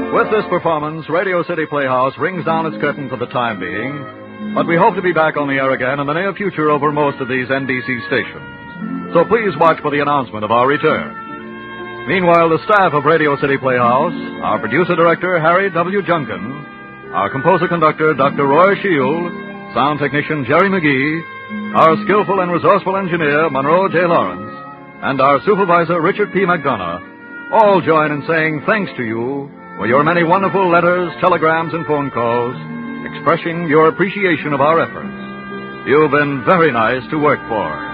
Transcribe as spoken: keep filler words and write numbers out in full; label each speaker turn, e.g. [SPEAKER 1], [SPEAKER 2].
[SPEAKER 1] With this performance, Radio City Playhouse rings down its curtain for the time being, but we hope to be back on the air again in the near future over most of these N B C stations. So please watch for the announcement of our return. Meanwhile, the staff of Radio City Playhouse, our producer-director, Harry W. Junkin, our composer-conductor, Doctor Roy Shield, sound technician, Jerry McGee, our skillful and resourceful engineer, Monroe J. Lawrence, and our supervisor, Richard P. McDonough, all join in saying thanks to you for your many wonderful letters, telegrams, and phone calls expressing your appreciation of our efforts. You've been very nice to work for.